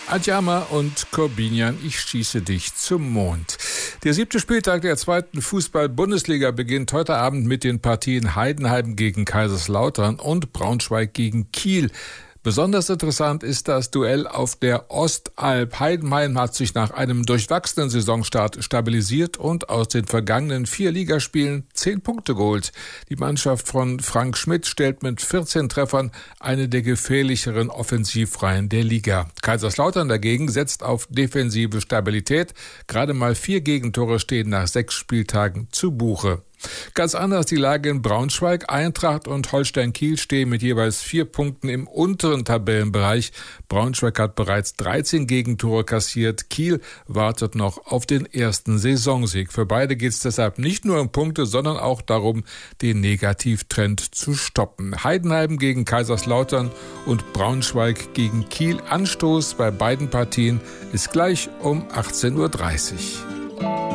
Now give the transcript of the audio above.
Adjama und Corbinian, ich schieße dich zum Mond. Der 7. Spieltag der 2. Fußball-Bundesliga beginnt heute Abend mit den Partien Heidenheim gegen Kaiserslautern und Braunschweig gegen Kiel. Besonders interessant ist das Duell auf der Ostalb. Heidenheim hat sich nach einem durchwachsenen Saisonstart stabilisiert und aus den vergangenen 4 Ligaspielen 10 Punkte geholt. Die Mannschaft von Frank Schmidt stellt mit 14 Treffern eine der gefährlicheren Offensivreihen der Liga. Kaiserslautern dagegen setzt auf defensive Stabilität. Gerade mal 4 Gegentore stehen nach 6 Spieltagen zu Buche. Ganz anders die Lage in Braunschweig. Eintracht und Holstein Kiel stehen mit jeweils 4 Punkten im unteren Tabellenbereich. Braunschweig hat bereits 13 Gegentore kassiert. Kiel wartet noch auf den ersten Saisonsieg. Für beide geht es deshalb nicht nur um Punkte, sondern auch darum, den Negativtrend zu stoppen. Heidenheim gegen Kaiserslautern und Braunschweig gegen Kiel. Anstoß bei beiden Partien ist gleich um 18:30 Uhr.